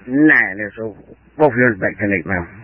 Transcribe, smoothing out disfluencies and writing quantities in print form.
Nej, det är så. Varför gör du inte väg till mig?